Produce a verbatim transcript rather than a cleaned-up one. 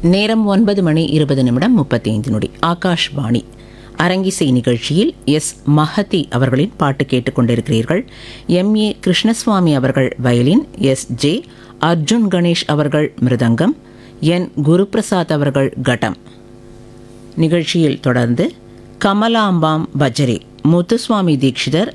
நேரம் ஒன்பது மணி இருபது நிமிடம் முப்பத்தி ஐந்து நொடி. ஆகாஷ்வாணி அரங்கிசை நிகழ்ச்சியில் எஸ் மஹதி அவர்களின் பாட்டு கேட்டுக்கொண்டிருக்கிறீர்கள். எம் ஏ கிருஷ்ணசுவாமி அவர்கள் violin, S J Arjun Ganesh அவர்கள் மிருதங்கம், என் குருபிரசாத் அவர்கள் கடம். நிகழ்ச்சியில் தொடர்ந்து கமலாம்பாம் பஜரே முத்துசுவாமி தீட்சிதர்